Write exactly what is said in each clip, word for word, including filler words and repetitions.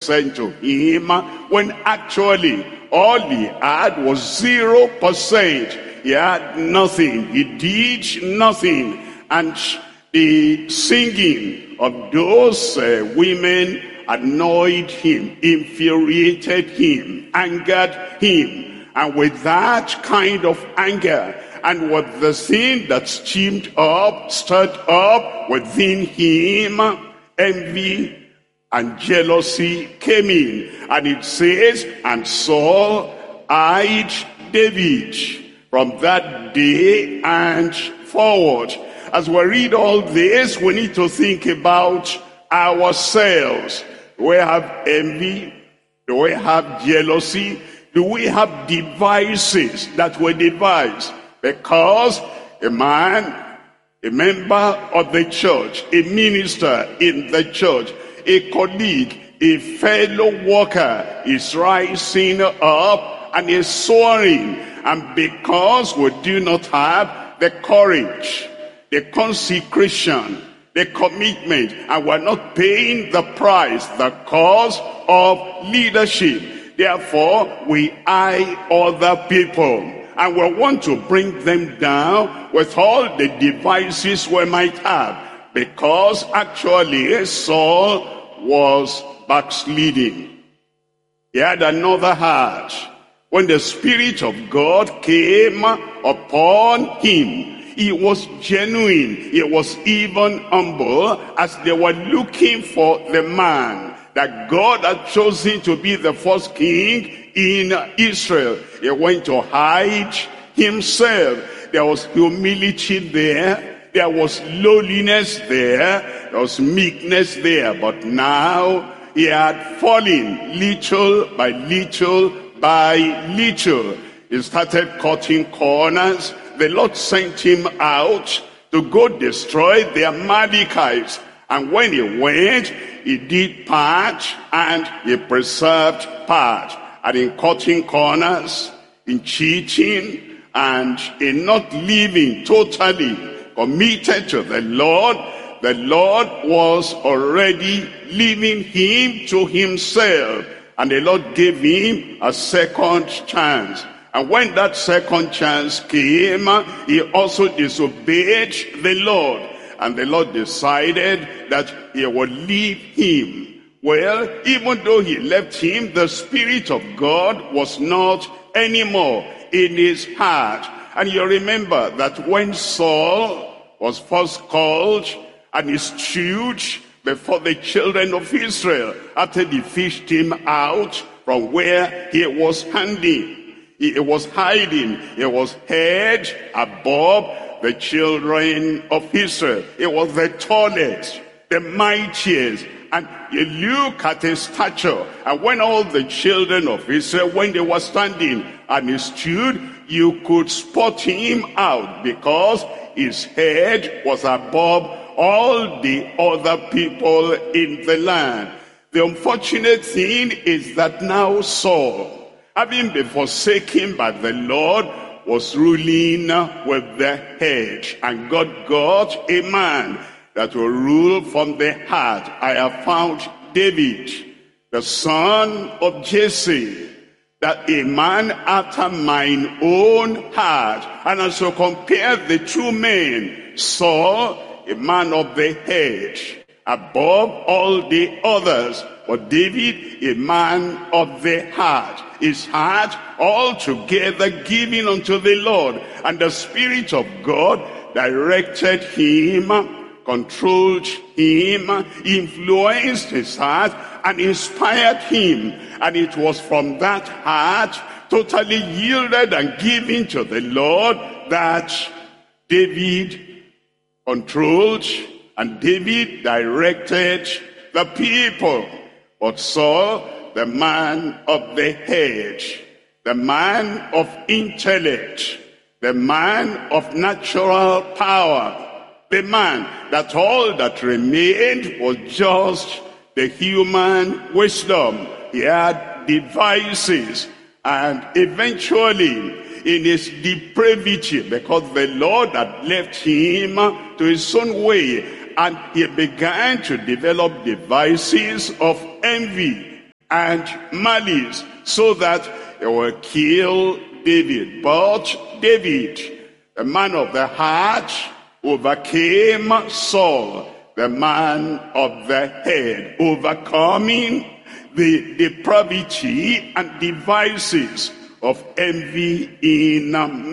sent to him, when actually all he had was zero percent. He had nothing. He did nothing. And the singing of those uh, women annoyed him, infuriated him, angered him. And with that kind of anger, and with the sin that steamed up, stirred up within him, envy and jealousy came in. And it says, and Saul eyed David from that day and forward. As we read all this, we need to think about ourselves. Do we have envy? Do we have jealousy? Do we have devices that we devise? Because a man, a member of the church, a minister in the church, a colleague, a fellow worker is rising up and is soaring. And because we do not have the courage, the consecration, the commitment, and we're not paying the price, the cost of leadership, therefore we eye other people, and we want to bring them down with all the devices we might have, because actually Saul was backsliding. He had another heart. When the Spirit of God came upon him, he was genuine. He was even humble, as they were looking for the man that God had chosen to be the first king in Israel. He went to hide himself. There was humility there. There was lowliness there. There was meekness there. But now he had fallen little by little by little. He started cutting corners. The Lord sent him out to go destroy the Amalekites. And when he went, he did part and he preserved part. And in cutting corners, in cheating, and in not living totally committed to the Lord, the Lord was already leaving him to himself. And the Lord gave him a second chance. And when that second chance came, he also disobeyed the Lord. And the Lord decided that he would leave him. Well, even though he left him, the Spirit of God was not anymore in his heart. And you remember that when Saul was first called and he stood before the children of Israel, after they fished him out from where he was hiding, he was hiding, he was head above the children of Israel. He was the tallest, the mightiest. And you look at his stature, and when all the children of Israel, when they were standing and he stood, you could spot him out, because his head was above all the other people in the land. The unfortunate thing is that now Saul, having been forsaken by the Lord, was ruling with the head. And God got a man that will rule from the heart. I have found David, the son of Jesse, that a man after mine own heart. And as you compare the two men, Saul, a man of the head, above all the others, but David, a man of the heart, his heart altogether given unto the Lord. And the Spirit of God directed him, controlled him, influenced his heart, and inspired him. And it was from that heart, totally yielded and given to the Lord, that David controlled and David directed the people. But Saul, the man of the head, the man of intellect, the man of natural power, the man that all that remained was just the human wisdom. He had devices, and eventually in his depravity, because the Lord had left him to his own way, and he began to develop devices of envy, and malice, so that he will kill David. But David, the man of the heart, overcame Saul, the man of the head, overcoming the depravity and devices of envy in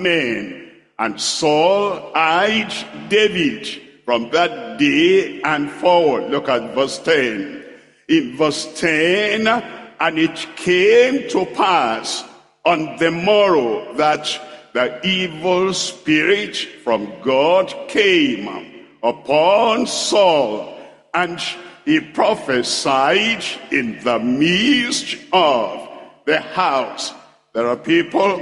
men. And Saul eyed David from that day and forward. Look at verse ten. In verse ten, and it came to pass on the morrow that the evil spirit from God came upon Saul, and he prophesied in the midst of the house. There are people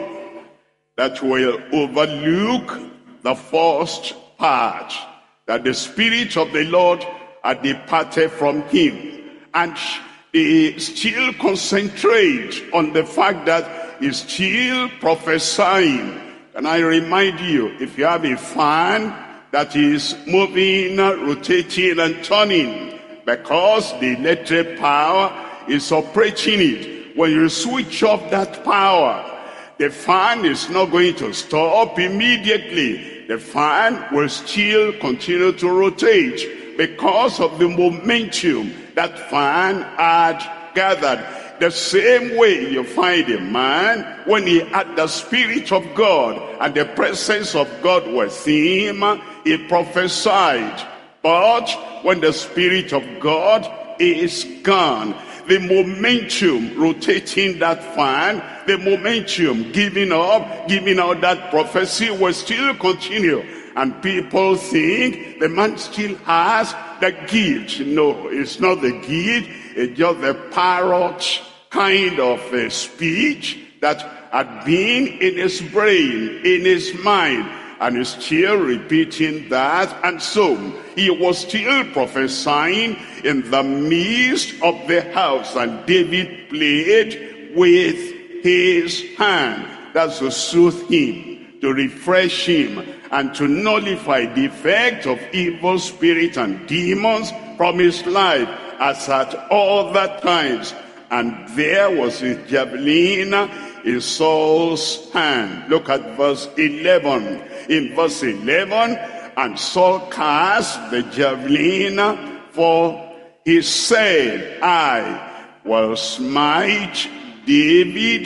that will overlook the first part, that the Spirit of the Lord had departed from him, and they still concentrate on the fact that he's still prophesying. And I remind you, if you have a fan that is moving, rotating and turning, because the electric power is operating it, when you switch off that power, the fan is not going to stop immediately. The fan will still continue to rotate because of the momentum that fan had gathered. The same way you find a man, when he had the Spirit of God and the presence of God with him, he prophesied. But when the Spirit of God is gone, the momentum rotating that fan, the momentum giving up, giving out that prophecy will still continue. And people think the man still has the gift. No, it's not the gift. It's just the parrot kind of a speech that had been in his brain, in his mind, and he's still repeating that. And so he was still prophesying in the midst of the house, and David played with his hand. That's to soothe him, to refresh him, and to nullify the effect of evil spirits and demons from his life, as at all that times. And there was a javelin in Saul's hand. Look at verse eleven. In verse eleven, and Saul cast the javelin, for he said, I will smite David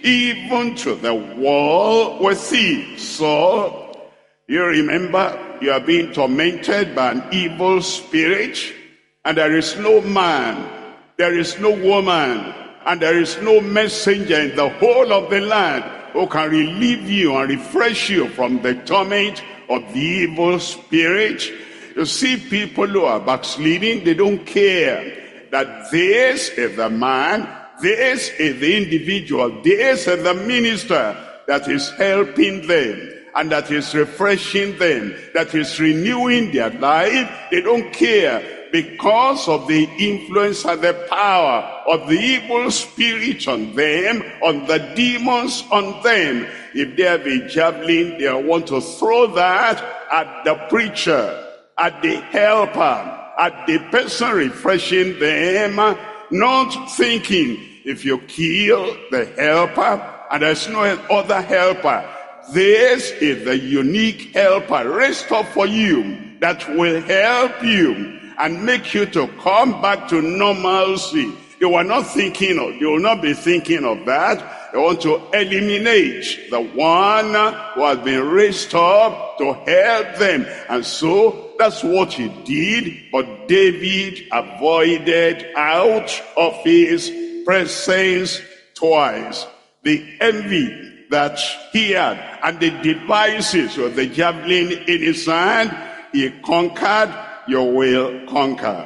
even to the wall with it. Saul, you remember, you are being tormented by an evil spirit, and there is no man, there is no woman, and there is no messenger in the whole of the land who can relieve you and refresh you from the torment of the evil spirit. You see, people who are backsliding, they don't care that this is the man, this is the individual, this is the minister that is helping them, and that is refreshing them, that is renewing their life. They don't care, because of the influence and the power of the evil spirit on them, on the demons on them. If they have a javelin, they want to throw that at the preacher, at the helper, at the person refreshing them, not thinking, if you kill the helper and there's no other helper, this is the unique helper raised up for you that will help you and make you to come back to normalcy. They were not thinking of, they will not be thinking of that. They want to eliminate the one who has been raised up to help them. And so that's what he did. But David avoided out of his presence twice. The envy that he had and the devices of the javelin in his hand, he conquered. You will conquer.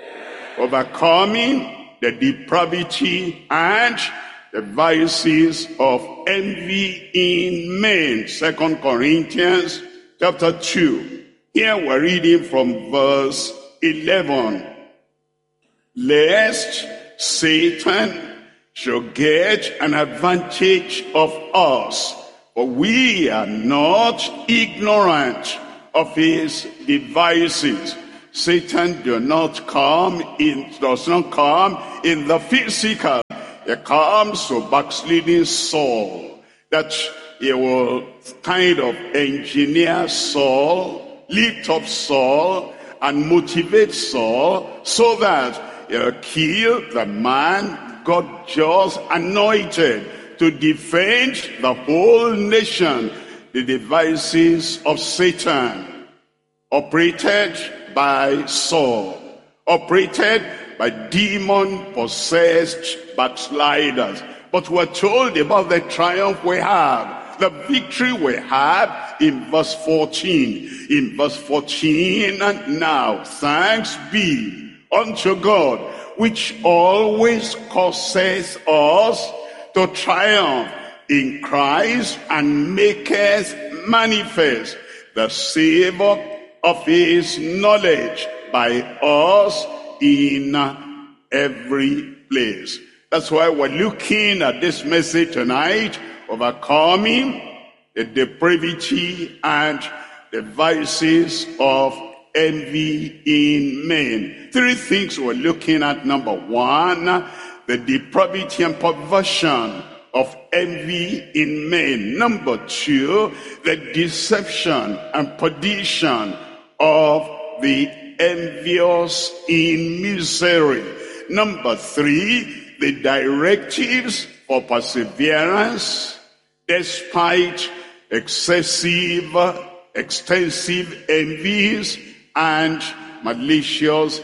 Overcoming the depravity and the vices of envy in men. Second Corinthians chapter two. Here we're reading from verse eleven. Lest Satan should get an advantage of us, for we are not ignorant of his devices. Satan do not come in, does not come in the physical. He comes to backsliding Saul, that he will kind of engineer Saul, lift up Saul, and motivate Saul so that he'll kill the man God just anointed to defend the whole nation. The devices of Satan, operated by Saul, operated by demon-possessed backsliders. But we're told about the triumph we have, the victory we have in verse fourteen. In verse fourteen, and now thanks be unto God, which always causes us to triumph in Christ, and maketh manifest the savor of his knowledge by us in every place. That's why we're looking at this message tonight, overcoming the depravity and the vices of envy in men. Three things we're looking at. Number one, the depravity and perversion of envy in men. Number two, the deception and perdition of the envious in misery. Number three, the directives for perseverance despite excessive, extensive envies and malicious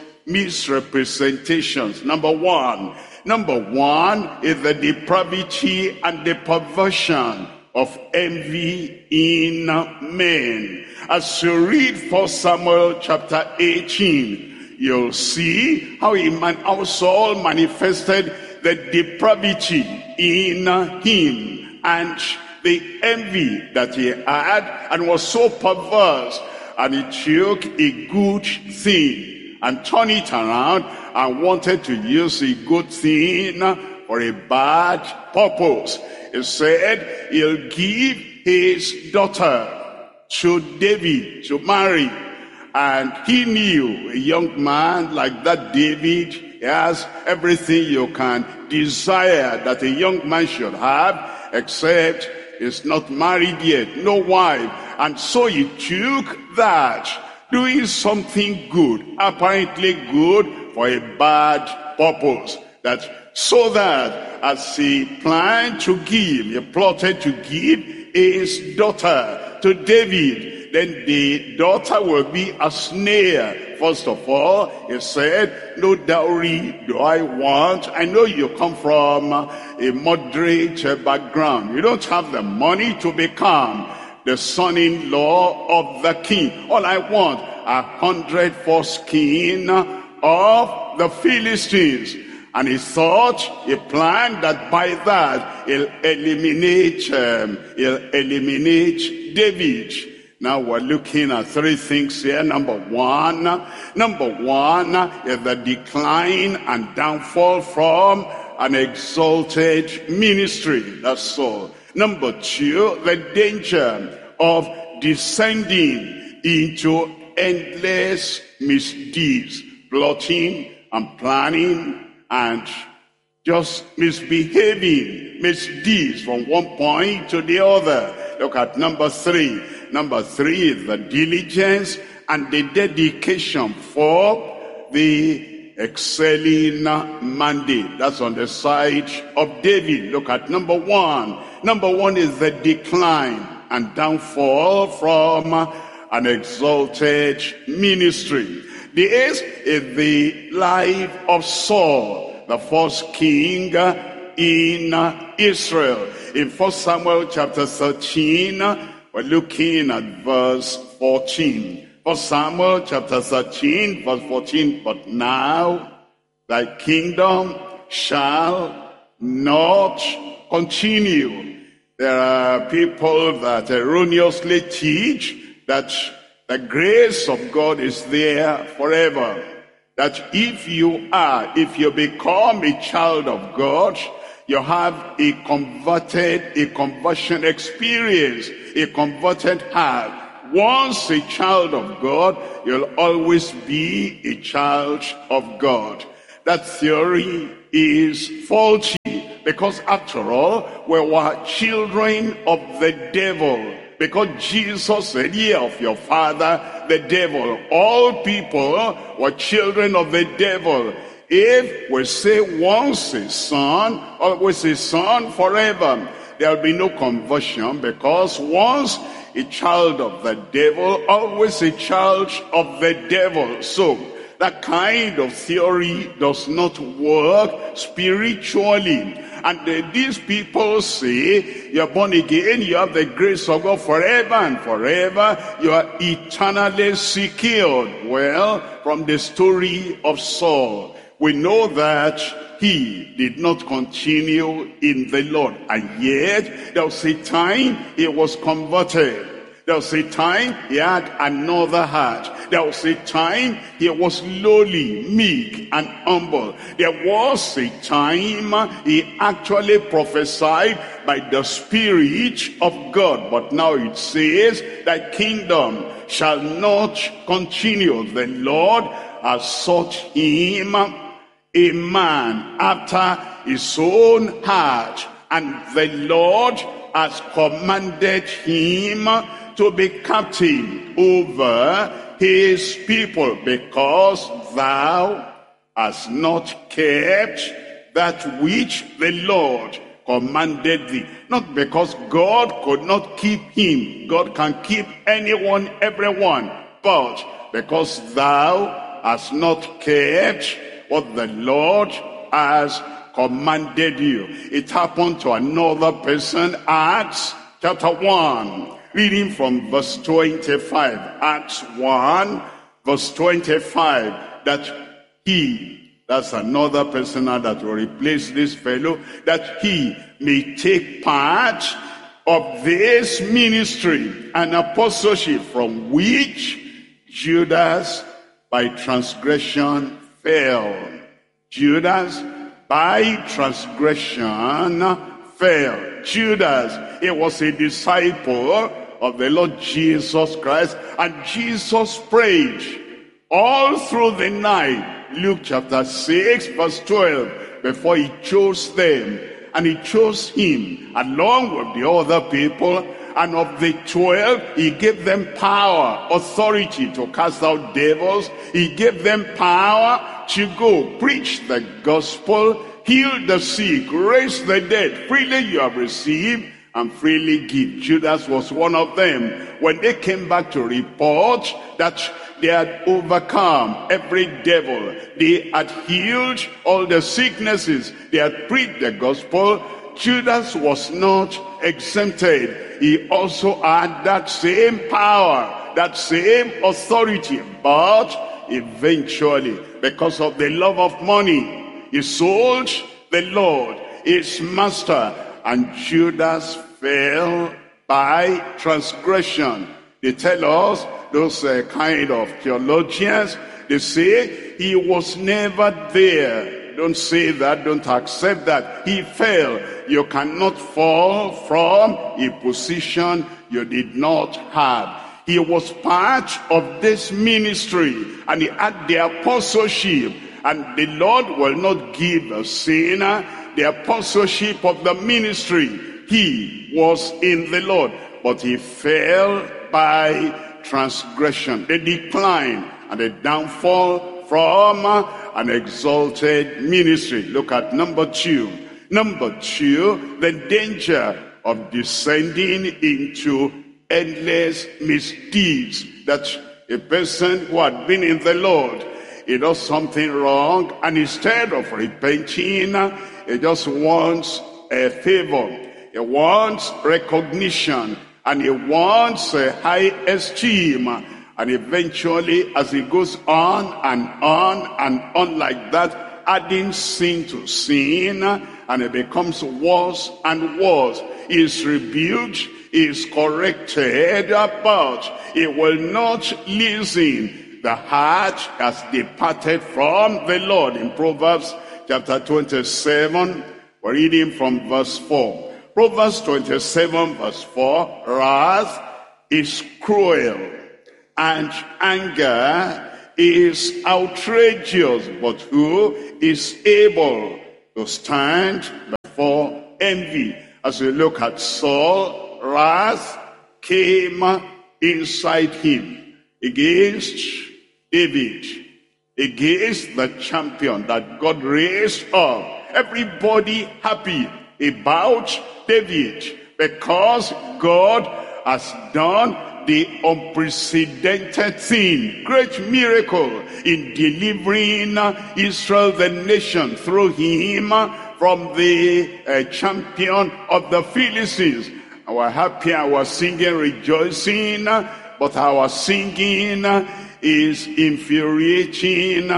misrepresentations. Number one, number one is the depravity and the perversion of envy in men. As you read First Samuel chapter eighteen, you'll see how, he man, how Saul manifested the depravity in him and the envy that he had, and was so perverse, and he took a good thing and turned it around and wanted to use a good thing for a bad purpose. He said he'll give his daughter to David to marry. And he knew a young man like that David, he has everything you can desire that a young man should have, except he's not married yet, no wife. And so he took that, doing something good, apparently good, for a bad purpose. That so that as he planned to give, he plotted to give his daughter to David, then the daughter will be a snare. First of all, he said, no dowry do I want. I know you come from a moderate background. You don't have the money to become the son-in-law of the king. All I want, a hundred foreskin of the Philistines. And he thought, he planned that by that he'll eliminate, um, he'll eliminate David. Now we're looking at three things here. Number one, number one is the decline and downfall from an exalted ministry. That's all. Number two, the danger of descending into endless misdeeds, plotting and planning and just misbehaving, misdeeds from one point to the other. Look at number three. Number three is the diligence and the dedication for the excelling mandate. That's on the side of David. Look at number one. Number one is the decline and downfall from an exalted ministry. The eighth is the life of Saul, the first king in Israel. In First Samuel chapter thirteen, we're looking at verse fourteen. First Samuel chapter thirteen, verse fourteen. But now thy kingdom shall not continue. There are people that erroneously teach that the grace of God is there forever. That if you are, if you become a child of God, you have a converted, a conversion experience, a converted heart. once a child of God, you'll always be a child of God. That theory is faulty, because after all, we were children of the devil. Because Jesus said, ye of your father, the devil. All people were children of the devil. If we say once a son, always a son forever, there will be no conversion, because once a child of the devil, always a child of the devil. So that kind of theory does not work spiritually. And uh, these people say, you're born again, you have the grace of God forever and forever, you are eternally secured. Well, from the story of Saul, we know that he did not continue in the Lord. And yet, there was a time he was converted. There was a time he had another heart. There was a time he was lowly, meek, and humble. There was a time he actually prophesied by the Spirit of God. But now it says, thy kingdom shall not continue. The Lord has sought him a man after his own heart, and the Lord has commanded him to be captain over his people, because thou hast not kept that which the Lord commanded thee. Not because God could not keep him. God can keep anyone, everyone. But because thou hast not kept what the Lord has commanded you. It happened to another person. Acts chapter one. Reading from verse twenty-five, Acts one, verse twenty-five, that he, that's another person now that will replace this fellow, that he may take part of this ministry and apostleship, from which Judas by transgression fell. Judas by transgression fell. Judas, he was a disciple of the Lord Jesus Christ, and Jesus prayed all through the night, Luke chapter six verse twelve, before he chose them. And he chose him along with the other people, and of the twelve he gave them power, authority to cast out devils. He gave them power to go preach the gospel, heal the sick, raise the dead. Freely you have received, and freely give. Judas was one of them. When they came back to report that they had overcome every devil, they had healed all the sicknesses, they had preached the gospel, Judas was not exempted. He also had that same power, that same authority. But eventually, because of the love of money, he sold the Lord, his master, and Judas fell by transgression. They tell us, those uh, kind of theologians, they say he was never there. Don't say that, don't accept that. He fell. You cannot fall from a position you did not have. He was part of this ministry, and he had the apostleship, and the Lord will not give a sinner the apostleship of the ministry. He was in the Lord, but he fell by transgression. The decline and the downfall from an exalted ministry. Look at number two. Number two, the danger of descending into endless misdeeds. That a person who had been in the Lord, he does something wrong, and instead of repenting, he just wants a favor. He wants recognition, and he wants a high esteem. And eventually, as he goes on and on and on like that, adding sin to sin, and it becomes worse and worse. He is rebuked, he is corrected, but he will not listen. The heart has departed from the Lord. In Proverbs chapter twenty-seven, we're reading from verse four. Proverbs twenty-seven verse four, wrath is cruel, and anger is outrageous. But who is able to stand before envy? As we look at Saul, wrath came inside him against David, against the champion that God raised up. Everybody happy about David because God has done the unprecedented thing, great miracle in delivering Israel, the nation, through him from the uh, champion of the Philistines. I was happy, I was singing, rejoicing, but our singing is infuriating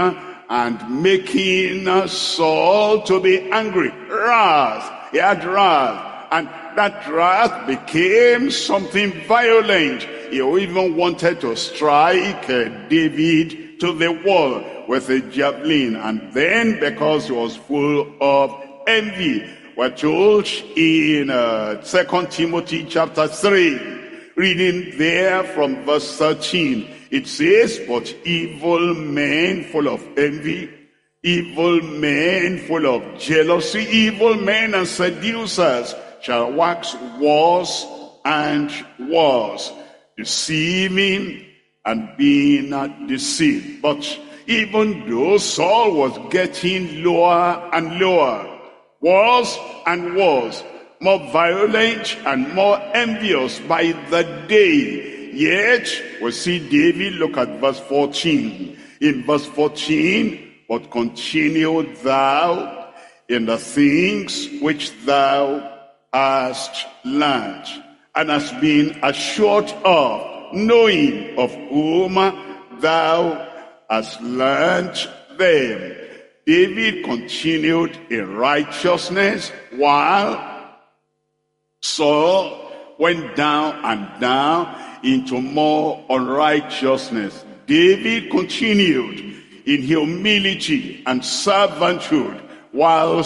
and making Saul to be angry. Wrath, he had wrath, and that wrath became something violent. He even wanted to strike uh, David to the wall with a javelin, and then because he was full of envy, we're told in uh, Second Timothy chapter three, reading there from verse thirteen, it says, but evil men full of envy, evil men full of jealousy, evil men and seducers shall wax worse and worse, deceiving and being deceived. But even though Saul was getting lower and lower, worse and worse, more violent and more envious by the day, yet we see David, look at verse fourteen. In verse fourteen, but continue thou in the things which thou hast learned, and hast been assured of, knowing of whom thou hast learned them. David continued in righteousness while Saul went down and down into more unrighteousness. David continued in humility and servanthood while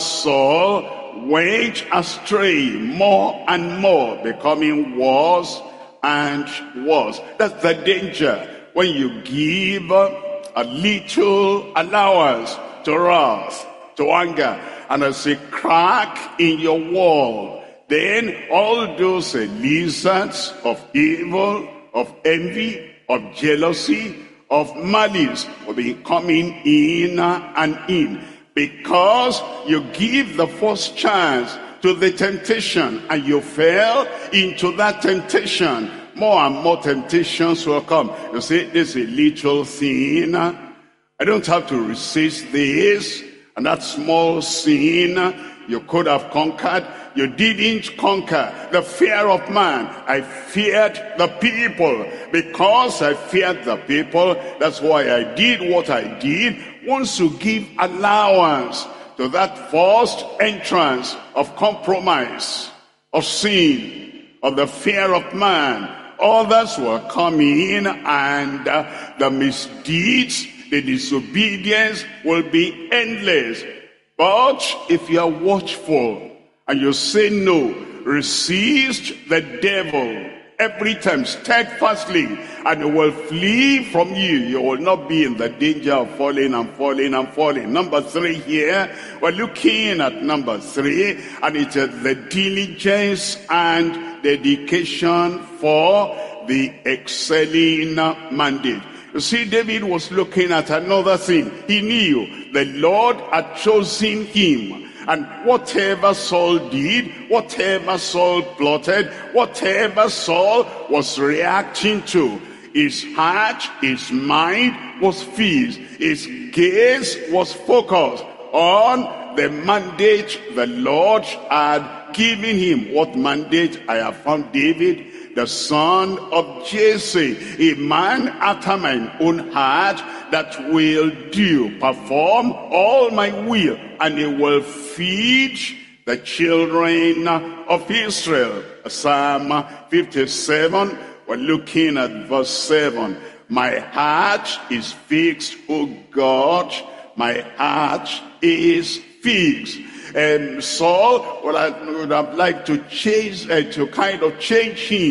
Saul went astray more and more, becoming worse and worse. That's the danger when you give a little allowance to wrath, to anger, and there's a crack in your wall. Then all those uh, lizards of evil, of envy, of jealousy, of malice will be coming in and in, because you give the first chance to the temptation and you fell into that temptation. More and more temptations will come. You say, this is a little thing, I don't have to resist this, and that small sin you could have conquered. You didn't conquer the fear of man. I feared the people. Because I feared the people, that's why I did what I did. Once you give allowance to that first entrance of compromise, of sin, of the fear of man, others will come in, and uh, the misdeeds, the disobedience will be endless. But if you are watchful and you say no, resist the devil every time steadfastly, and he will flee from you. You will not be in the danger of falling and falling and falling. Number three here, we're looking at number three, and it's uh, the diligence and dedication for the excelling mandate. You see, David was looking at another thing. He knew the Lord had chosen him. And whatever Saul did, whatever Saul plotted, whatever Saul was reacting to, his heart, his mind was fixed. His gaze was focused on the mandate the Lord had given him. What mandate? I have found David, the son of Jesse, a man after mine own heart, that will do, perform all my will, and he will feed the children of Israel. Psalm fifty-seven, we're looking at verse seven. My heart is fixed, O God, my heart is fixed. And Saul would have, would have liked to change, uh, to kind of change him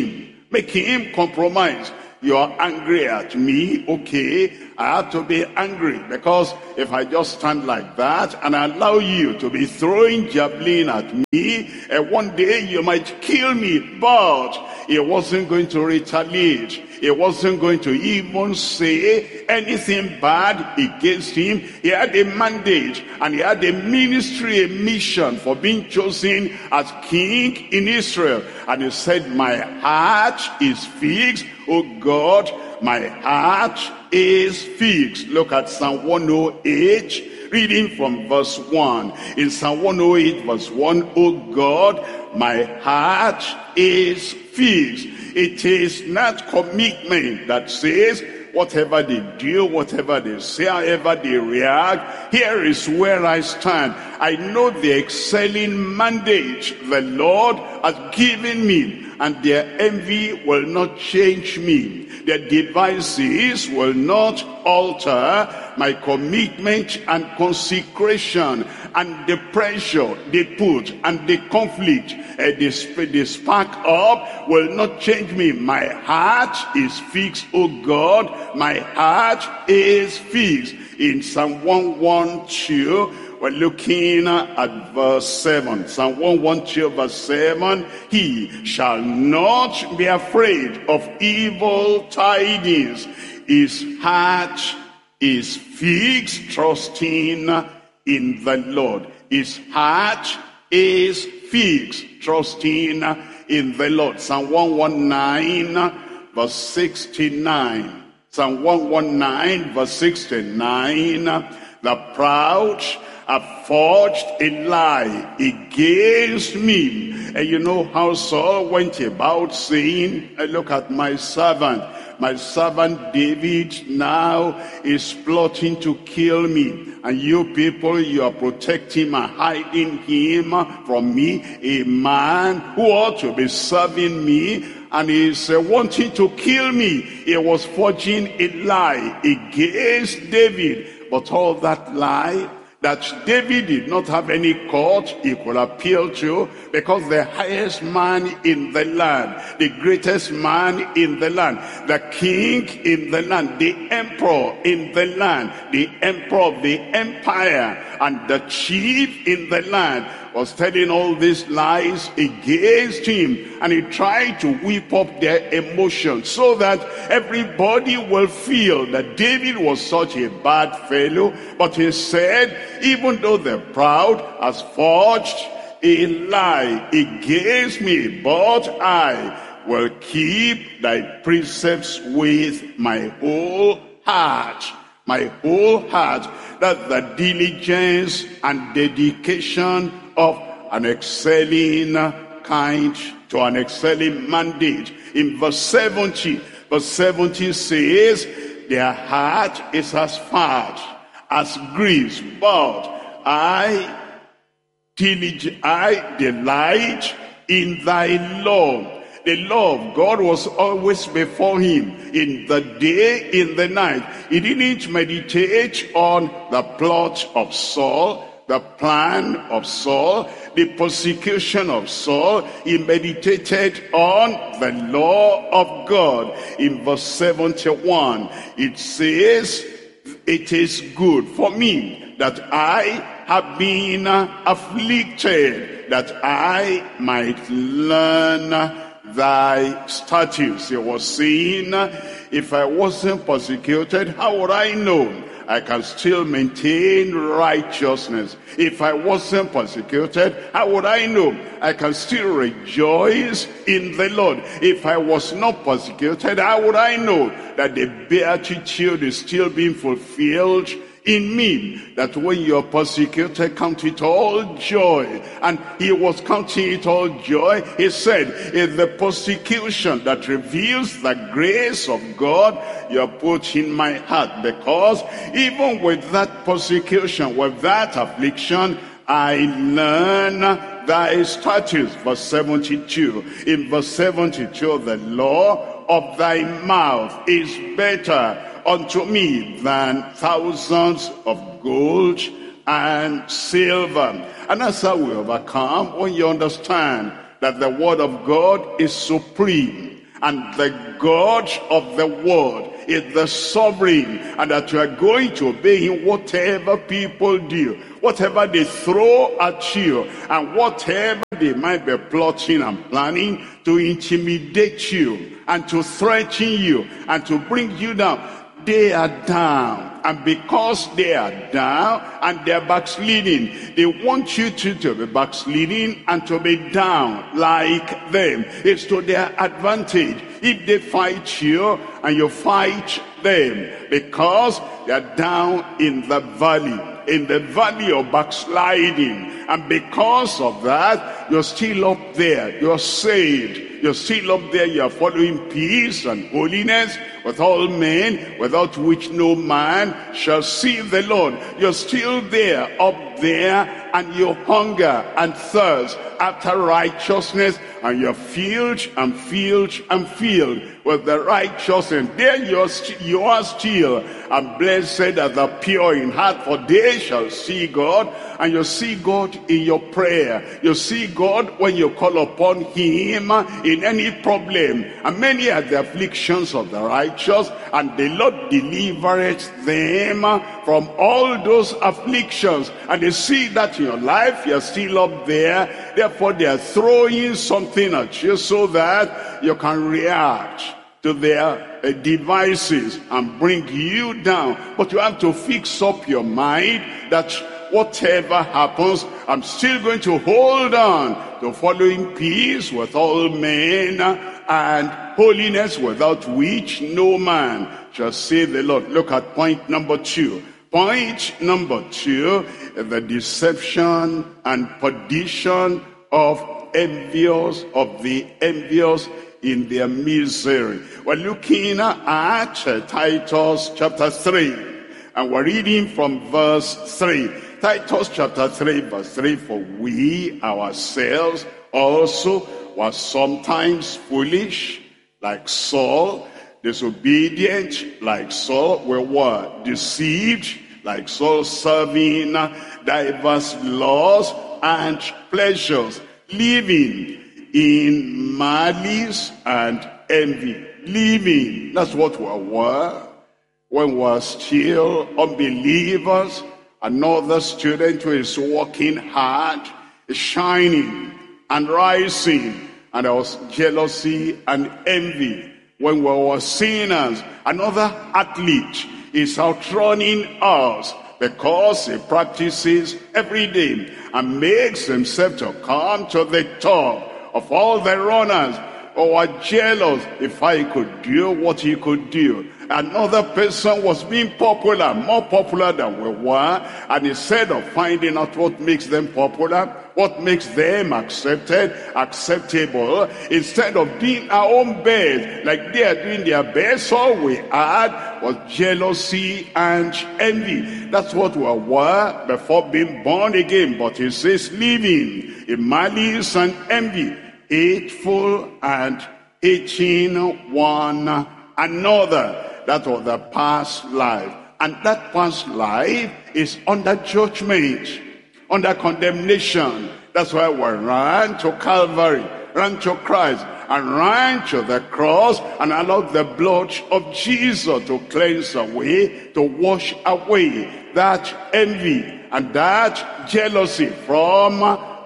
Make him compromise. You're angry at me, okay, I have to be angry, because if I just stand like that and allow you to be throwing javelin at me, and one day you might kill me. But he wasn't going to retaliate. He wasn't going to even say anything bad against him. He had a mandate, and he had a ministry, a mission for being chosen as king in Israel. And he said, my heart is fixed, oh God, my heart is fixed. Look at Psalm one oh eight, reading from verse one. In Psalm one oh eight verse one, oh God, my heart is fixed. It is not commitment that says, whatever they do, whatever they say, however they react, here is where I stand. I know the excelling mandate the Lord has given me, and their envy will not change me. Their devices will not alter my commitment and consecration, and the pressure they put and the conflict uh, they, they spark up will not change me. My heart is fixed, oh God, my heart is fixed. In Psalm one twelve, we're looking at verse seven. Psalm one twelve verse seven. He shall not be afraid of evil tidings. His heart is fixed, trusting in the Lord. His heart is fixed, trusting in the Lord. Psalm one nineteen verse sixty-nine. Psalm one nineteen verse sixty-nine. The proud have forged a lie against me. And you know how Saul went about saying, look at my servant. My servant David now is plotting to kill me. And you people, you are protecting and hiding him from me. A man who ought to be serving me, and is uh, wanting to kill me. He was forging a lie against David. But all that lie, that David did not have any court he could appeal to, because the highest man in the land, the greatest man in the land, the king in the land, the emperor in the land, the emperor of the empire, and the chief in the land was telling all these lies against him, and he tried to whip up their emotions so that everybody will feel that David was such a bad fellow. But he said, even though the proud has forged a lie against me, but I will keep thy precepts with my whole heart. My whole heart. That's the diligence and dedication of an excelling kind to an excelling mandate. In verse seventy, verse seventy says, their heart is as fat as grease, but I diligent, I delight in thy law. The law of God was always before him, in the day, in the night. He didn't meditate on the plot of Saul, the plan of Saul, the persecution of Saul. He meditated on the law of God. In verse seventy-one, it says, it is good for me that I have been afflicted, that I might learn thy statutes. He was saying, if I wasn't persecuted, how would I know I can still maintain righteousness? If I wasn't persecuted, how would I know I can still rejoice in the Lord? If I was not persecuted, how would I know that the beatitude is still being fulfilled in me, that when you're persecuted, count it all joy? And he was counting it all joy. He said, it's the persecution that reveals the grace of God you have put in my heart, because even with that persecution, with that affliction, I learn thy statutes. Verse seventy-two. In verse seventy-two, the law of thy mouth is better unto me than thousands of gold and silver. And that's how we overcome, when you understand that the word of God is supreme, and the God of the world is the sovereign, and that you are going to obey him whatever people do, whatever they throw at you, and whatever they might be plotting and planning to intimidate you and to threaten you and to bring you down. They are down, and because they are down and they're backsliding, they want you to, to be backsliding and to be down like them. It's to their advantage if they fight you and you fight them, because they're down in the valley, in the valley of backsliding. And because of that, you're still up there, you're saved. You're still up there, you're following peace and holiness with all men, without which no man shall see the Lord. You're still there, up there, and you hunger and thirst after righteousness, and you're filled and filled and filled with the righteousness. There you're st you are still, and blessed are the pure in heart, for they shall see God. And you see God in your prayer. You see God when you call upon him in any problem. And many are the afflictions of the righteous, and the Lord delivereth them from all those afflictions. And they see that in your life, you're still up there. Therefore, they are throwing something at you so that you can react to their uh, devices and bring you down. But you have to fix up your mind that whatever happens, I'm still going to hold on to following peace with all men and holiness, without which no man shall see the Lord. Look at point number two. Point number two, the deception and perdition of envious, of the envious in their misery. We're looking at uh, Titus chapter three, and we're reading from verse three. Titus chapter three, verse three, for we ourselves also were sometimes foolish, like Saul, disobedient, like Saul, we were deceived, like Saul, serving diverse laws and pleasures, living in malice and envy. Living, that's what we were when we were still unbelievers. Another student who is working hard, is shining and rising, and there was jealousy and envy. When we were sinners, another athlete is outrunning us because he practices every day and makes himself to come to the top of all the runners. Or are jealous if I could do what he could do. Another person was being popular, more popular than we were, and instead of finding out what makes them popular, what makes them accepted, acceptable, instead of doing our own best, like they are doing their best, all we had was jealousy and envy. That's what we were before being born again. But it says living in malice and envy, hateful and hating one another. That was the past life. And that past life is under judgment, under condemnation. That's why we ran to Calvary, ran to Christ, and ran to the cross, and allowed the blood of Jesus to cleanse away, to wash away that envy and that jealousy from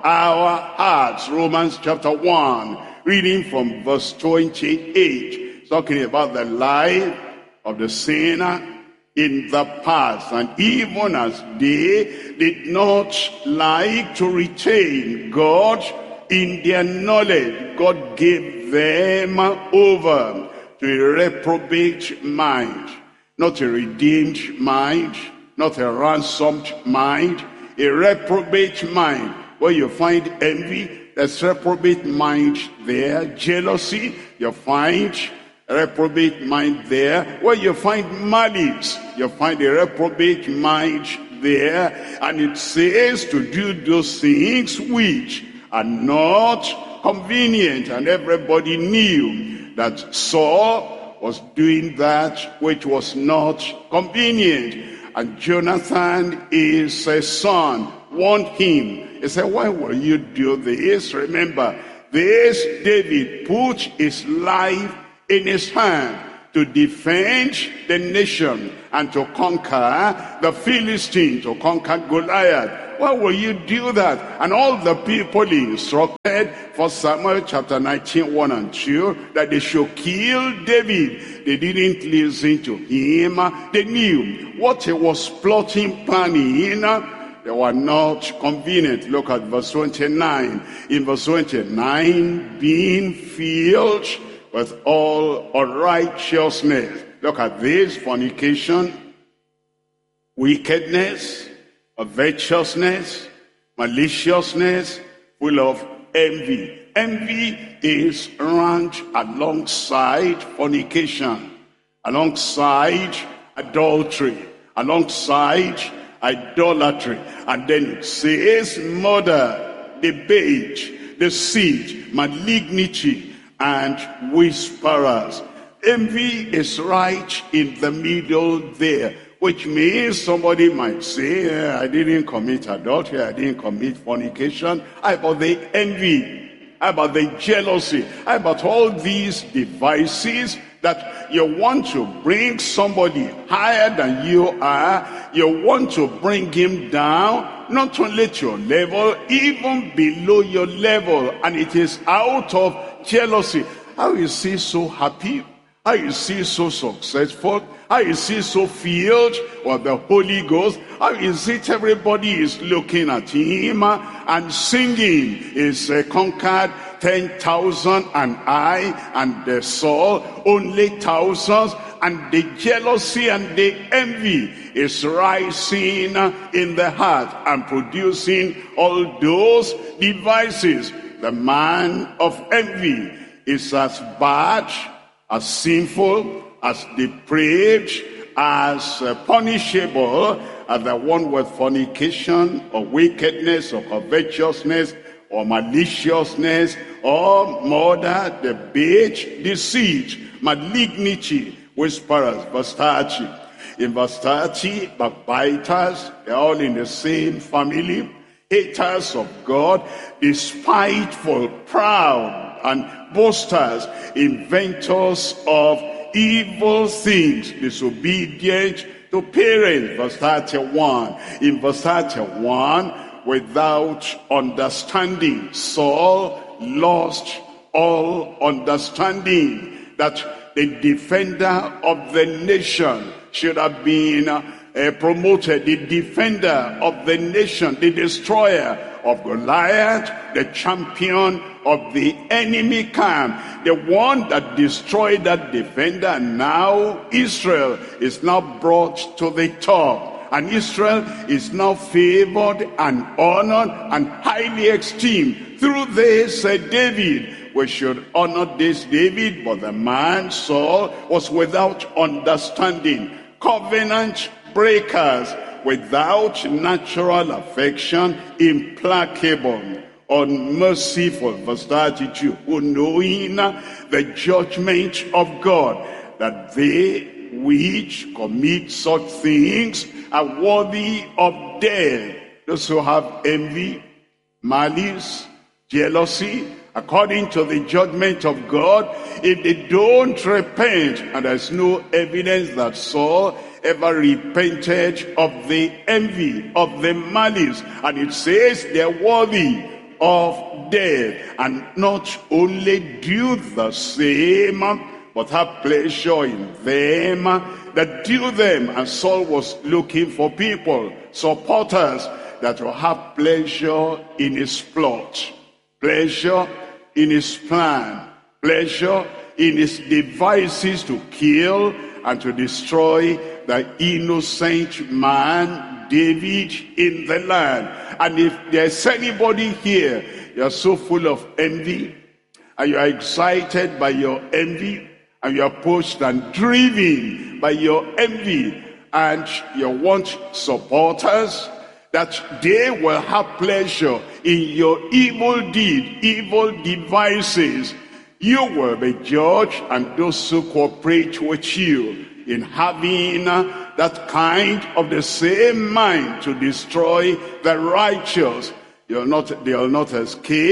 our hearts. Romans chapter one, reading from verse twenty-eight, talking about the life of the sinner in the past. And even as they did not like to retain God in their knowledge, God gave them over to a reprobate mind, not a redeemed mind, not a ransomed mind, a reprobate mind. Where you find envy, there's reprobate mind there. Jealousy, you find reprobate mind there. Where you find malice, you find a reprobate mind there. And it says to do those things which are not convenient. And everybody knew that Saul was doing that which was not convenient. And Jonathan, his son, warned him. He said, why will you do this? Remember, this David put his life in his hand to defend the nation and to conquer the Philistine, to conquer Goliath. Why will you do that? And all the people instructed for Samuel chapter nineteen, one and two, that they should kill David. They didn't listen to him. They knew what he was plotting, planning. They were not convenient. Look at verse twenty-nine. In verse twenty-nine, being filled with all unrighteousness. Look at this: fornication, wickedness, covetousness, maliciousness, full of envy. Envy is ranked alongside fornication, alongside adultery, alongside idolatry. And then it says murder, debate, deceit, malignity, and whisperers. Envy is right in the middle there, which means somebody might say, eh, I didn't commit adultery, I didn't commit fornication. How about the envy? How about the jealousy? How about all these devices that you want to bring somebody higher than you are? You want to bring him down, not only to your level, even below your level. And it is out of jealousy. How is he so happy? How is he so successful? How is he so filled with the Holy Ghost? How is it everybody is looking at him and singing? He's uh, conquered ten thousand, and I and the Saul only thousands. And the jealousy and the envy is rising in the heart and producing all those devices. The man of envy is as bad, as sinful, as depraved, as uh, punishable as the one with fornication or wickedness or covetousness or maliciousness or murder, debate, deceit, malignity, whisperers. Verse thirty. In verse thirty, backbiters, they're all in the same family. Haters of God, despiteful, proud, and boasters, inventors of evil things, disobedient to parents. Verse thirty-one. In verse thirty-one, without understanding, Saul lost all understanding that the defender of the nation should have been uh, promoted, the defender of the nation, the destroyer of Goliath, the champion of the enemy camp, the one that destroyed that defender. And now Israel is now brought to the top, and Israel is now favored and honored and highly esteemed through this uh, David. We should honor this David, but the man Saul was without understanding, covenant breakers, without natural affection, implacable, unmerciful. Verse thirty-two, who knowing the judgment of God, that they which commit such things are worthy of death. Those who have envy, malice, jealousy, according to the judgment of God, if they don't repent, and there's no evidence that Saul ever repented of the envy, of the malice, and it says they're worthy of death, and not only do the same, but have pleasure in them that do them. And Saul was looking for people, supporters, that will have pleasure in his plot, pleasure in his plan, pleasure in his devices to kill and to destroy the innocent man David in the land. And if there's anybody here, you're so full of envy, and you're excited by your envy, and you're pushed and driven by your envy, and you want supporters that they will have pleasure in your evil deed, evil devices, you will be judged, and those who cooperate with you in having that kind of the same mind to destroy the righteous, you'll not, they'll not escape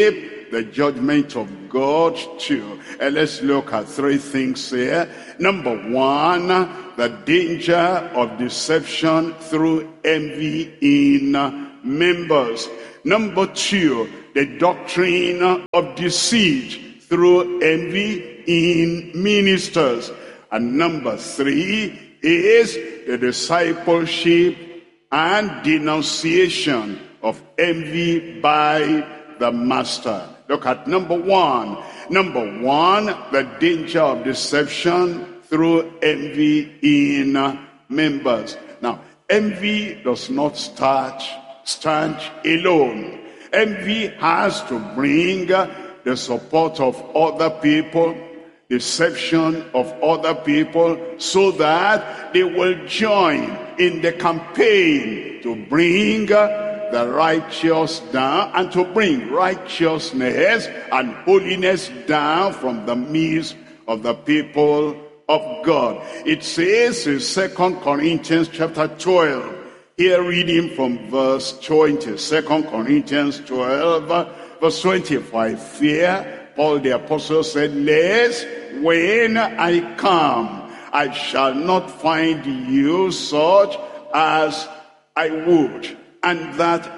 the judgment of God too. And let's look at three things here. Number one, the danger of deception through envy in members. Number two, the doctrine of deceit through envy in ministers. And number three is the discipleship and denunciation of envy by the master. Look at number one. Number one, the danger of deception through envy in members. Now, envy does not start, stand alone. Envy has to bring the support of other people, deception of other people, so that they will join in the campaign to bring the righteous down and to bring righteousness and holiness down from the midst of the people of God. It says in Second Corinthians chapter twelve, here reading from verse twenty, Second Corinthians twelve, verse twenty-five, fear, Paul the apostle said, lest when I come, I shall not find you such as I would, and that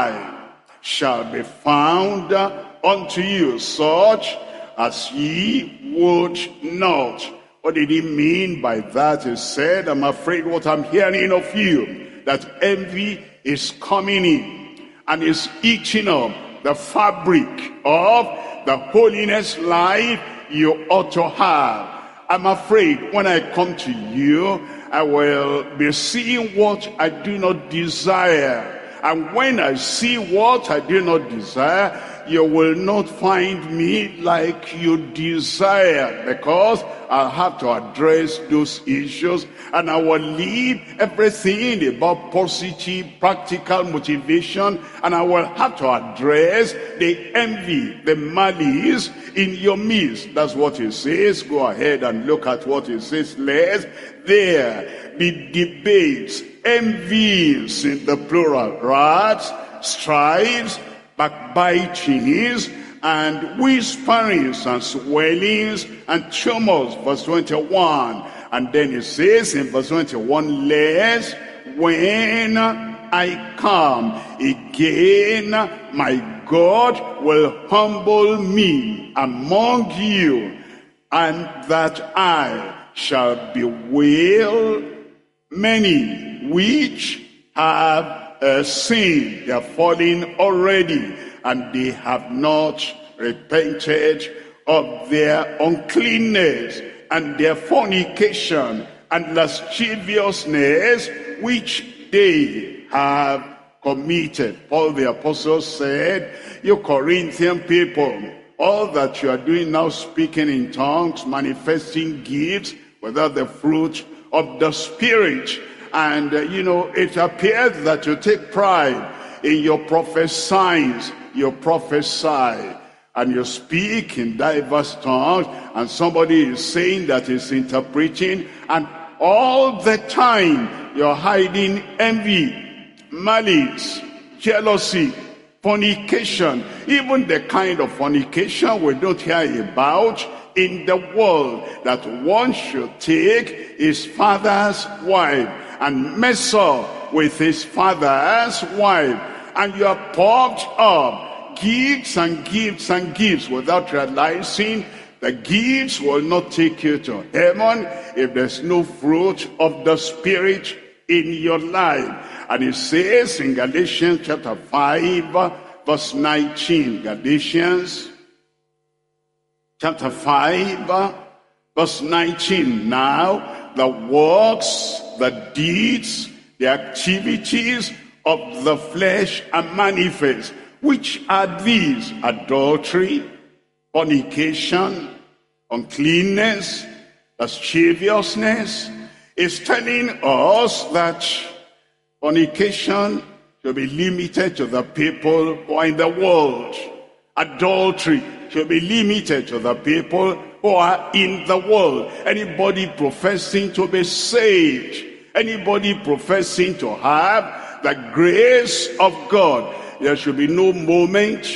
I shall be found unto you such as ye would not. What did he mean by that? He said, I'm afraid what I'm hearing of you, that envy is coming in and is eating up the fabric of the holiness life you ought to have. I'm afraid when I come to you, I will be seeing what I do not desire. And when I see what I do not desire, you will not find me like you desire, because I'll have to address those issues, and I will leave everything about positive, practical motivation, and I will have to address the envy, the malice in your midst. That's what it says. Go ahead and look at what it says. Lest there be debates, envies in the plural, wraths, strifes, backbitings, and whisperings, and swellings, and tumults. Verse twenty-one. And then it says in verse twenty-one, lest when I come again, my God will humble me among you, and that I shall bewail many which have uh, sinned. They are fallen already, and they have not repented of their uncleanness and their fornication and lasciviousness which they have committed. Paul the apostle said, you Corinthian people, all that you are doing now, speaking in tongues, manifesting gifts without the fruit of the Spirit. And, uh, you know, it appears that you take pride in your prophesying. You prophesy and you speak in diverse tongues, and somebody is saying that is interpreting, and all the time you're hiding envy, malice, jealousy, fornication, even the kind of fornication we don't hear about in the world, that one should take his father's wife and mess up with his father's wife, and you are puffed up, gifts and gifts and gifts, without realizing the gifts will not take you to heaven if there's no fruit of the Spirit in your life. And it says in Galatians chapter five, verse nineteen, Galatians chapter five, verse nineteen, now the works, the deeds, the activities of the flesh are manifest, which are these: adultery, fornication, uncleanness, lasciviousness. Is telling us that fornication should be limited to the people who are in the world. Adultery should be limited to the people who are in the world. Anybody professing to be saved, anybody professing to have the grace of God, there should be no moment,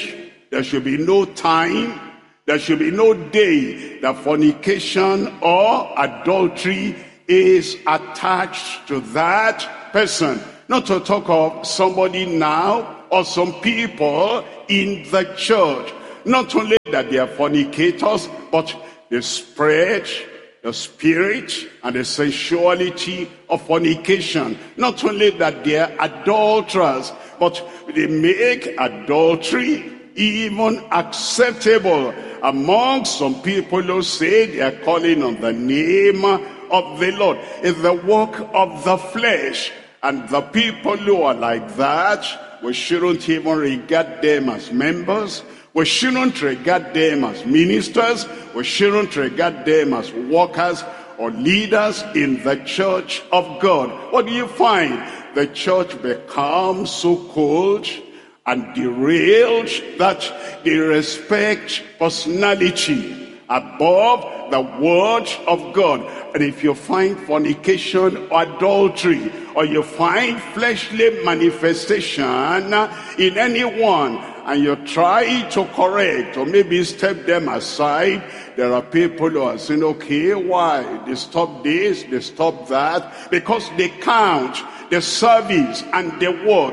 There should be no time, there should be no day that fornication or adultery is attached to that person. Not to talk of somebody now or some people in the church. Not only that they are fornicators, but they spread the spirit and the sensuality of fornication. Not only that they are adulterers, but they make adultery even acceptable among some people who say they are calling on the name of the Lord. It's the work of the flesh. And the people who are like that, we shouldn't even regard them as members. We shouldn't regard them as ministers. We shouldn't regard them as workers or leaders in the church of God. What do you find? The church becomes so cold and derailed that they respect personality above the word of God. And if you find fornication or adultery, or you find fleshly manifestation in anyone, and you try to correct or maybe step them aside, there are people who are saying, okay, why? They stop this, they stop that, because they count the service and the word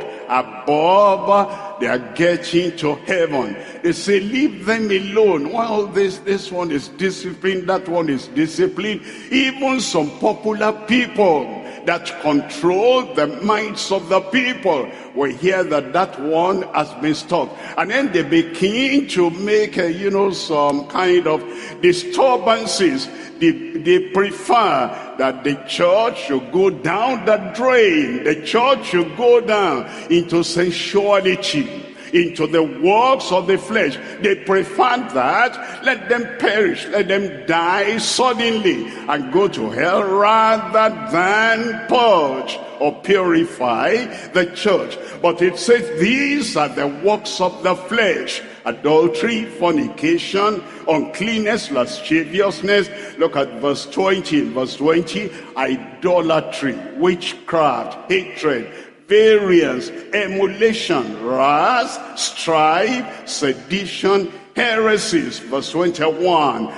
above, they are getting to heaven. They say, leave them alone. Well, this, this one is disciplined, that one is disciplined. Even some popular people that control the minds of the people will hear that that one has been stopped. And then they begin to make, uh, you know, some kind of disturbances. They, they prefer that the church should go down the drain. The church should go down into sensuality, into the works of the flesh. They prefer that. Let them perish, let them die suddenly and go to hell, rather than purge or purify the church. But it says these are the works of the flesh: adultery, fornication, uncleanness, lasciviousness. Look at verse twenty. In verse twenty, idolatry, witchcraft, hatred, variance, emulation, wrath, strife, sedition, heresies. Verse twenty-one,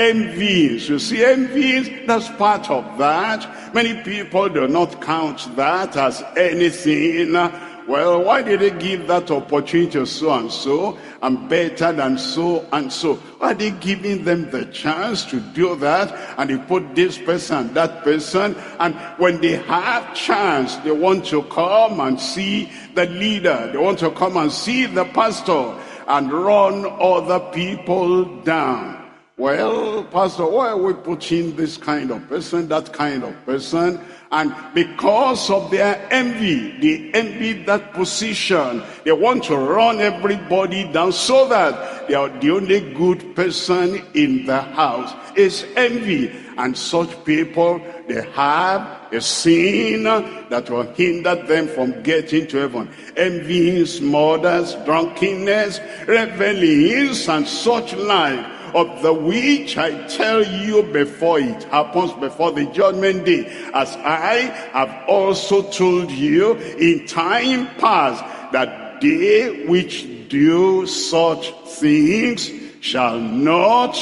envies. You see, envies, that's part of that. Many people do not count that as anything. Well, why did they give that opportunity to so and so? I'm better than so and so. Why are they giving them the chance to do that? And they put this person and that person. And when they have chance, they want to come and see the leader. They want to come and see the pastor and run other people down. Well, pastor, why are we putting this kind of person, that kind of person? And because of their envy, they envy that position. They want to run everybody down so that they are the only good person in the house. It's envy. And such people, they have a sin that will hinder them from getting to heaven. Envyings, murders, drunkenness, revelings, and such like. Of the which I tell you before it happens, before the judgment day, as I have also told you in time past, that they which do such things shall not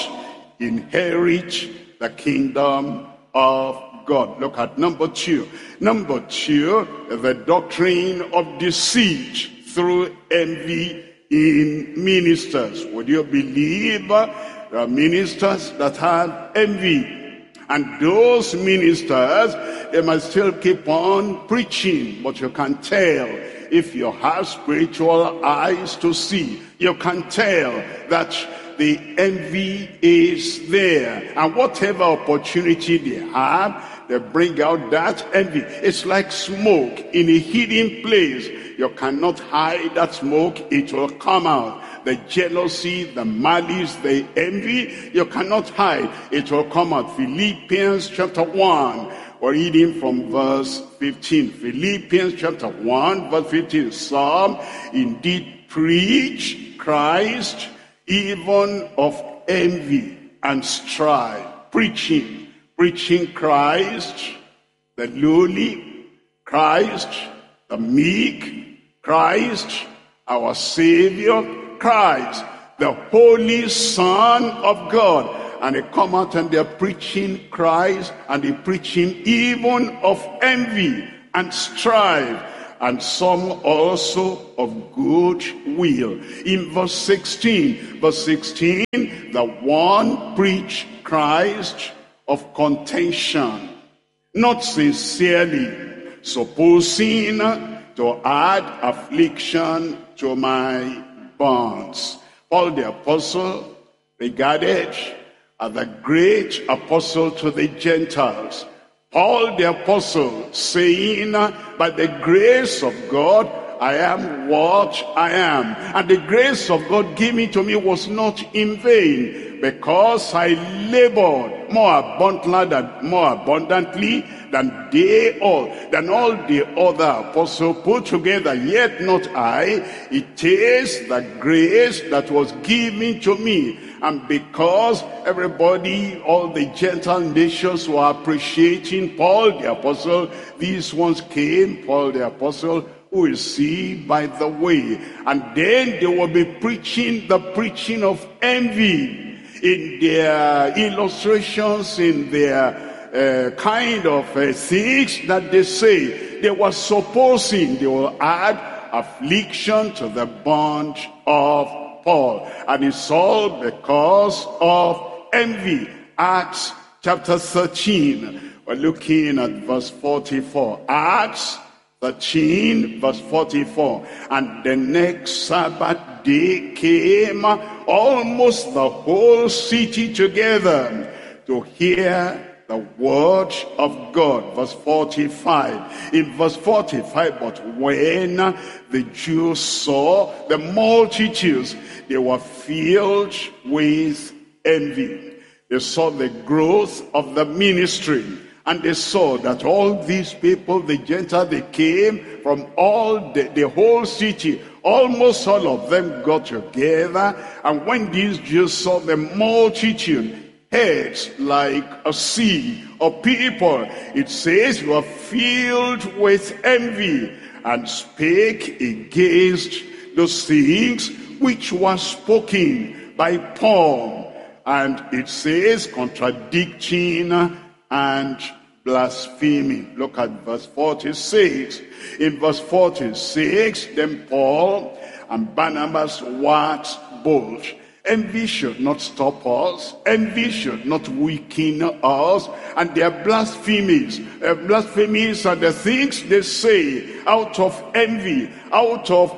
inherit the kingdom of God. Look at number two. Number two, the doctrine of deceit through envy in ministers. Would you believe there are ministers that have envy? And those ministers, they must still keep on preaching. But you can tell, if you have spiritual eyes to see, you can tell that the envy is there. And whatever opportunity they have, they bring out that envy. It's like smoke in a hidden place. You cannot hide that smoke, it will come out. The jealousy, the malice, the envy, you cannot hide, it will come out. Philippians chapter one, we're reading from verse fifteen. Philippians chapter one, verse fifteen. Some indeed preach Christ, even of envy and strife. Preaching, preaching Christ, the lowly, Christ, the meek, Christ, our Savior, Christ, the Holy Son of God. And they come out and they're preaching Christ, and they're preaching even of envy and strife, and some also of good will. In verse sixteen, verse sixteen, the one preached Christ of contention, not sincerely, supposing to add affliction to my bonds. Paul the apostle, regarded as the great apostle to the Gentiles. Paul the apostle saying, by the grace of God, I am what I am. And the grace of God given to me was not in vain, because I labored more abundantly than, more abundantly than they all, than all the other apostles put together. Yet not I, it is the grace that was given to me. And because everybody, all the Gentile nations were appreciating Paul the apostle, these ones came, Paul the apostle, who will see by the way. And then they will be preaching the preaching of envy in their illustrations, in their uh, kind of uh, things that they say. They were supposing they will add affliction to the bond of Paul. And it's all because of envy. Acts chapter thirteen. We're looking at verse forty-four. Acts thirteen, verse forty-four. And the next Sabbath day came almost the whole city together to hear the word of God. Verse forty-five. In verse forty-five, but when the Jews saw the multitudes, they were filled with envy. They saw the growth of the ministry, and they saw that all these people, the Gentiles, they came from all the, the whole city. Almost all of them got together. And when these Jews saw the multitude, heads like a sea of people, it says, were filled with envy, and spake against those things which were spoken by Paul. And it says, contradicting and blaspheming. Look at verse forty-six. In verse forty-six, then Paul and Barnabas waxed bold. Envy should not stop us. Envy should not weaken us. And their blasphemies, uh, blasphemies are the things they say out of envy, out of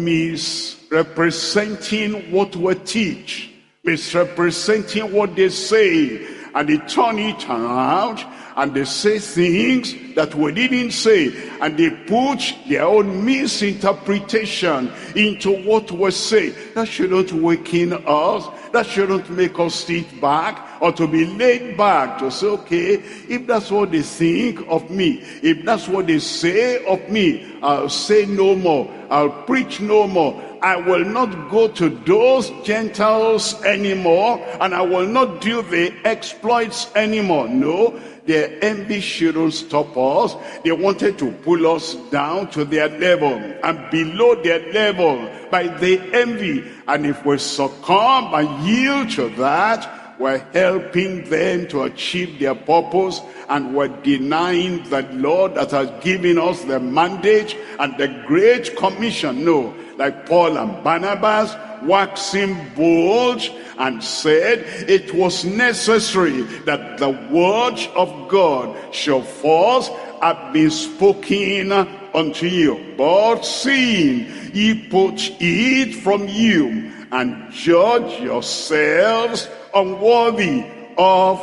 misrepresenting what we teach, misrepresenting what they say, and they turn it around and they say things that we didn't say, and they put their own misinterpretation into what we say. That shouldn't weaken us. That shouldn't make us sit back or to be laid back to say, okay, if that's what they think of me, if that's what they say of me, I'll say no more. I'll preach no more. I will not go to those Gentiles anymore, and I will not do the exploits anymore. No, their envy shouldn't stop us. They wanted to pull us down to their level and below their level by the envy. And if we succumb and yield to that, we're helping them to achieve their purpose, and we're denying the Lord that has given us the mandate and the great commission. No, like Paul and Barnabas, waxing bold, and said it was necessary that the word of God should first have been spoken unto you. But seeing ye put it from you, and judge yourselves unworthy of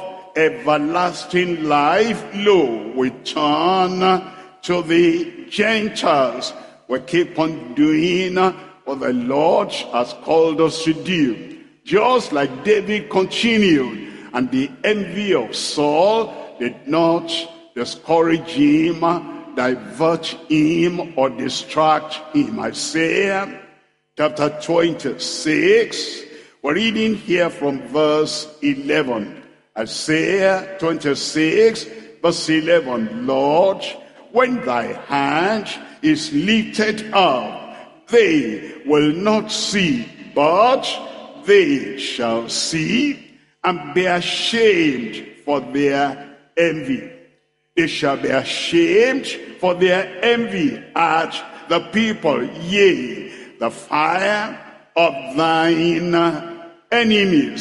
everlasting life, lo, we turn to the Gentiles. We keep on doing what the Lord has called us to do. Just like David continued, and the envy of Saul did not discourage him, divert him, or distract him. Isaiah chapter twenty-six, we're reading here from verse eleven. Isaiah twenty-six, verse eleven. Lord, when thy hand is lifted up, they will not see but they shall see and be ashamed for their envy. They shall be ashamed for their envy at the people, yea, the fire of thine enemies.